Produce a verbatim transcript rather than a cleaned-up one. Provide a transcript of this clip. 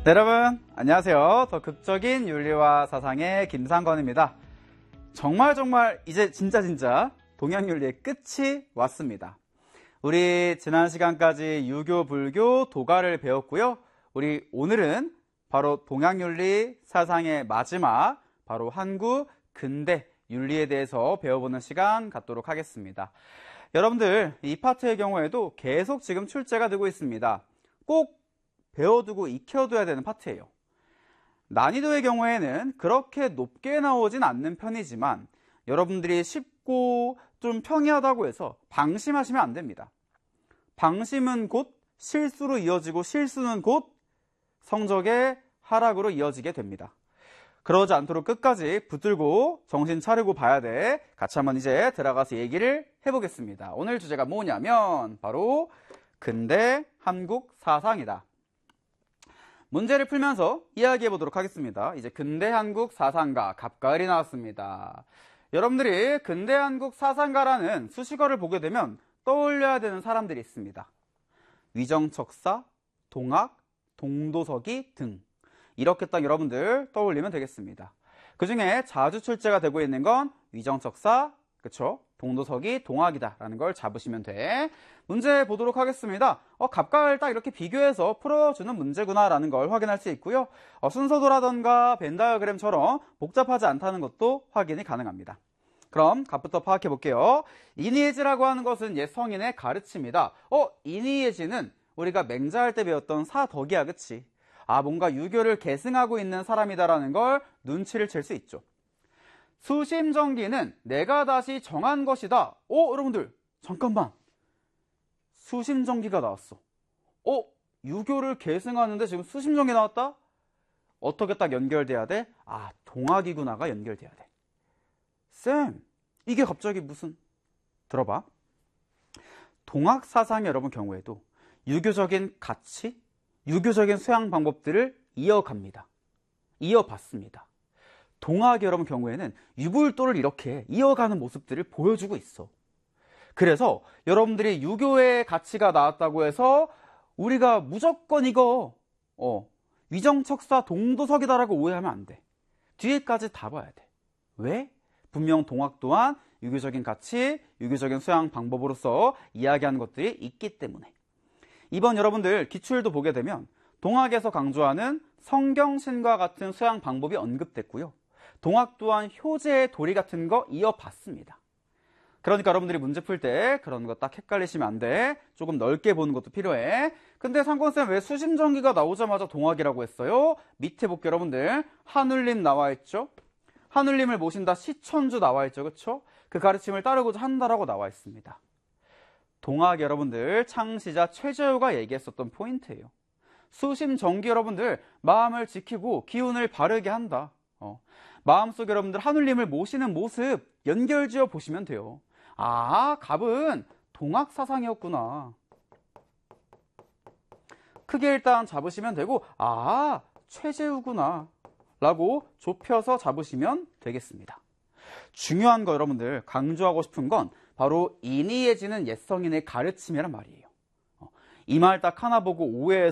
네, 여러분 안녕하세요. 더 극적인 윤리와 사상의 김상건입니다. 정말 정말 이제 진짜 진짜 동양윤리의 끝이 왔습니다. 우리 지난 시간까지 유교, 불교, 도가를 배웠고요. 우리 오늘은 바로 동양윤리 사상의 마지막 바로 한국 근대 윤리에 대해서 배워보는 시간 갖도록 하겠습니다. 여러분들 이 파트의 경우에도 계속 지금 출제가 되고 있습니다. 꼭 배워두고 익혀둬야 되는 파트예요. 난이도의 경우에는 그렇게 높게 나오진 않는 편이지만 여러분들이 쉽고 좀 평이하다고 해서 방심하시면 안 됩니다. 방심은 곧 실수로 이어지고 실수는 곧 성적의 하락으로 이어지게 됩니다. 그러지 않도록 끝까지 붙들고 정신 차리고 봐야 돼. 같이 한번 이제 들어가서 얘기를 해보겠습니다. 오늘 주제가 뭐냐면 바로 근대 한국 사상이다. 문제를 풀면서 이야기해 보도록 하겠습니다. 이제 근대 한국 사상가 갑가을이 나왔습니다. 여러분들이 근대 한국 사상가라는 수식어를 보게 되면 떠올려야 되는 사람들이 있습니다. 위정척사, 동학, 동도서기 등 이렇게 딱 여러분들 떠올리면 되겠습니다. 그 중에 자주 출제가 되고 있는 건 위정척사, 그쵸? 동도서기, 동학이다라는 걸 잡으시면 돼. 문제 보도록 하겠습니다. 어, 갑가을 딱 이렇게 비교해서 풀어주는 문제구나라는 걸 확인할 수 있고요. 어, 순서도라던가 벤다이어그램처럼 복잡하지 않다는 것도 확인이 가능합니다. 그럼 갑부터 파악해 볼게요. 이니에지라고 하는 것은 옛 성인의 가르침이다. 어, 이니에지는 우리가 맹자할 때 배웠던 사덕이야, 그치? 아, 뭔가 유교를 계승하고 있는 사람이다라는 걸 눈치를 챌 수 있죠. 수심정기는 내가 다시 정한 것이다. 어, 여러분들 잠깐만. 수심정기가 나왔어. 어, 유교를 계승하는데 지금 수심정기 나왔다? 어떻게 딱 연결돼야 돼? 아, 동학이구나가 연결돼야 돼. 쌤, 이게 갑자기 무슨... 들어봐. 동학 사상의 여러분 경우에도 유교적인 가치, 유교적인 수양 방법들을 이어갑니다. 이어봤습니다. 동학의 여러분 경우에는 유불도를 이렇게 이어가는 모습들을 보여주고 있어. 그래서 여러분들이 유교의 가치가 나왔다고 해서 우리가 무조건 이거 어, 위정척사 동도석이다라고 오해하면 안 돼. 뒤에까지 다 봐야 돼. 왜? 분명 동학 또한 유교적인 가치, 유교적인 수양 방법으로서 이야기하는 것들이 있기 때문에. 이번 여러분들 기출도 보게 되면 동학에서 강조하는 성경신과 같은 수양 방법이 언급됐고요. 동학 또한 효제의 도리 같은 거 이어봤습니다. 그러니까 여러분들이 문제 풀 때 그런 거 딱 헷갈리시면 안 돼. 조금 넓게 보는 것도 필요해. 근데 상권쌤 왜 수심정기가 나오자마자 동학이라고 했어요? 밑에 볼게요, 여러분들. 한울림 나와 있죠? 한울림을 모신다 시천주 나와 있죠, 그쵸? 그 가르침을 따르고자 한다라고 나와 있습니다. 동학 여러분들 창시자 최저효가 얘기했었던 포인트예요. 수심정기 여러분들 마음을 지키고 기운을 바르게 한다. 어. 마음속 여러분들 한울림을 모시는 모습 연결지어 보시면 돼요. 아, 갑은 동학 사상이었구나. 크게 일단 잡으시면 되고, 아, 최재우구나 라고 좁혀서 잡으시면 되겠습니다. 중요한 거 여러분들 강조하고 싶은 건 바로 인이해지는 옛성인의 가르침이란 말이에요. 이 말 딱 하나 보고 오해해서